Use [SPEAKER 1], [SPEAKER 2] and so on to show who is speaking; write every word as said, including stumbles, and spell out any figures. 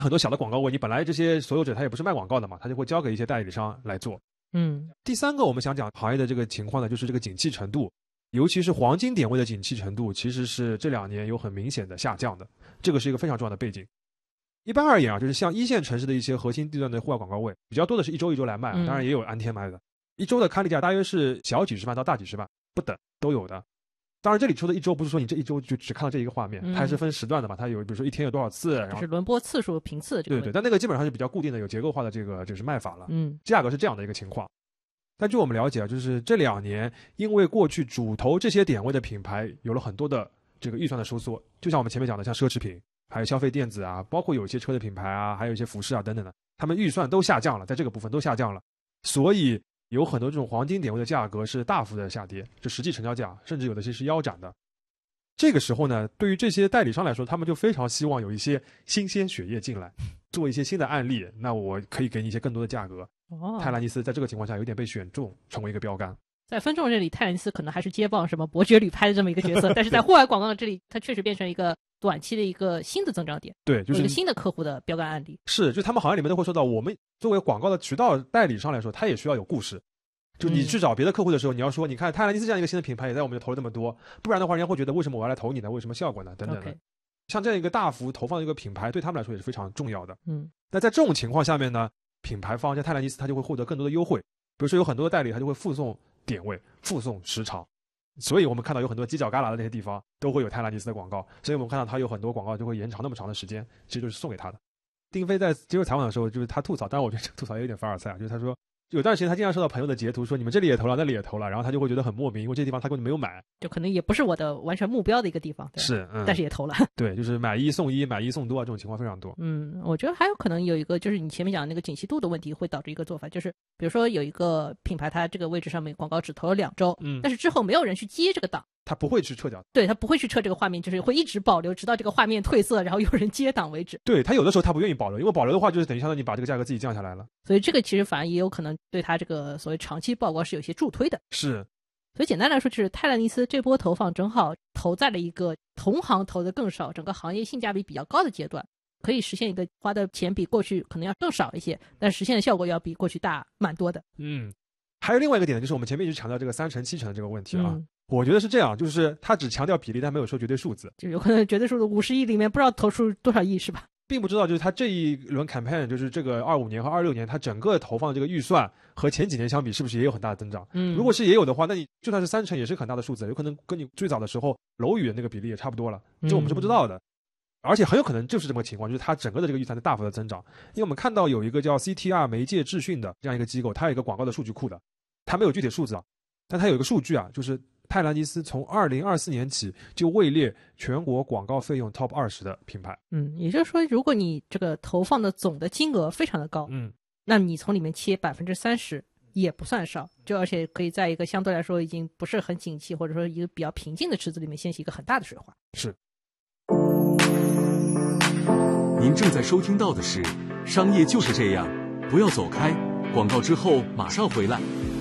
[SPEAKER 1] 很多小的广告位，你本来这些所有者他也不是卖广告的嘛，他就会交给一些代理商来做。
[SPEAKER 2] 嗯，
[SPEAKER 1] 第三个我们想讲行业的这个情况呢，就是这个景气程度，尤其是黄金点位的景气程度，其实是这两年有很明显的下降的，这个是一个非常重要的背景。一般而言啊，就是像一线城市的一些核心地段的户外广告位，比较多的是一周一周来卖，当然也有按天卖的。一周的刊例价大约是小几十万到大几十万不等都有的。当然这里说的一周不是说你这一周就只看到这一个画面，它还是分时段的嘛，它有比如说一天有多少次，然后
[SPEAKER 2] 就是轮播次数频次这个。
[SPEAKER 1] 对对，但那个基本上是比较固定的，有结构化的这个就是卖法了。
[SPEAKER 2] 嗯，
[SPEAKER 1] 价格是这样的一个情况。但据我们了解啊，就是这两年因为过去主投这些点位的品牌有了很多的这个预算的收缩，就像我们前面讲的，像奢侈品，还有消费电子啊，包括有一些车的品牌啊，还有一些服饰啊等等的，他们预算都下降了，在这个部分都下降了，所以有很多这种黄金点位的价格是大幅的下跌，就实际成交价甚至有的些是腰斩的。这个时候呢，对于这些代理商来说，他们就非常希望有一些新鲜血液进来，做一些新的案例，那我可以给你一些更多的价格。
[SPEAKER 2] 哦，
[SPEAKER 1] 泰兰尼斯在这个情况下有点被选中，成为一个标杆。
[SPEAKER 2] 在分众这里，泰兰尼斯可能还是接棒什么伯爵旅拍的这么一个角色，但是在户外广告这里，它确实变成一个短期的一个新的增长点，
[SPEAKER 1] 对，就是
[SPEAKER 2] 一个新的客户的标杆案例。
[SPEAKER 1] 是，就他们行业里面都会说到，我们作为广告的渠道代理商来说，他也需要有故事。就你去找别的客户的时候，嗯、你要说，你看泰兰尼斯这样一个新的品牌也在我们这投了这么多，不然的话，人家会觉得为什么我要来投你呢？为什么效果呢？等等的。Okay. 像这样一个大幅投放的一个品牌，对他们来说也是非常重要的。
[SPEAKER 2] 嗯，
[SPEAKER 1] 那在这种情况下面呢，品牌方像泰兰尼斯，他就会获得更多的优惠，比如说有很多的代理，他就会附送点位、附送时长，所以我们看到有很多犄角旮旯的那些地方都会有泰兰尼斯的广告，所以我们看到他有很多广告就会延长那么长的时间，其实就是送给他的。丁飞在接受采访的时候，就是他吐槽，当然我觉得这个吐槽也有点凡尔赛啊，就是他说。有段时间他经常收到朋友的截图说你们这里也投了那里也投了，然后他就会觉得很莫名，因为这地方他根本没有买，
[SPEAKER 2] 就可能也不是我的完全目标的一个地方。
[SPEAKER 1] 是、嗯、
[SPEAKER 2] 但是也投了。
[SPEAKER 1] 对，就是买一送一买一送多啊，这种情况非常多。
[SPEAKER 2] 嗯，我觉得还有可能有一个就是你前面讲的那个景气度的问题会导致一个做法，就是比如说有一个品牌它这个位置上面广告只投了两周，嗯，但是之后没有人去接这个档，
[SPEAKER 1] 他不会去撤掉，
[SPEAKER 2] 对，他不会去撤这个画面，就是会一直保留直到这个画面褪色然后有人接档为止。
[SPEAKER 1] 对，他有的时候他不愿意保留，因为保留的话就是等于相当于你把这个价格自己降下来了，
[SPEAKER 2] 所以这个其实反而也有可能对他这个所谓长期曝光是有些助推的。
[SPEAKER 1] 是，
[SPEAKER 2] 所以简单来说就是泰兰尼斯这波投放正好投在了一个同行投的更少，整个行业性价比比较高的阶段，可以实现一个花的钱比过去可能要更少一些，但实现的效果要比过去大蛮多的。
[SPEAKER 1] 嗯，还有另外一个点呢，就是我们前面一直强调这个三成七成的这个问题啊、
[SPEAKER 2] 嗯，
[SPEAKER 1] 我觉得是这样，就是他只强调比例但没有说绝对数字，
[SPEAKER 2] 就有可能绝对数字五十亿里面不知道投出多少亿是吧，
[SPEAKER 1] 并不知道就是他这一轮 campaign 就是这个二五年和二六年他整个投放的这个预算和前几年相比是不是也有很大的增长。
[SPEAKER 2] 嗯，
[SPEAKER 1] 如果是也有的话，那你就算是三成也是很大的数字，有可能跟你最早的时候楼宇的那个比例也差不多了，这我们是不知道的、嗯、而且很有可能就是这么个情况，就是它整个的这个预算在大幅的增长。因为我们看到有一个叫 C T R 媒介智讯的这样一个机构，它有一个广告的数据库的，它没有具体数字啊，但它有一个数据啊，就是泰兰尼斯从二零二四年起就位列全国广告费用 top 二十的品牌。
[SPEAKER 2] 嗯，也就是说如果你这个投放的总的金额非常的高，
[SPEAKER 1] 嗯，
[SPEAKER 2] 那你从里面切百分之三十也不算少，就而且可以在一个相对来说已经不是很景气或者说一个比较平静的池子里面掀起一个很大的水花。
[SPEAKER 1] 是。
[SPEAKER 3] 您正在收听到的是《商业就是这样》，不要走开，广告之后马上回来。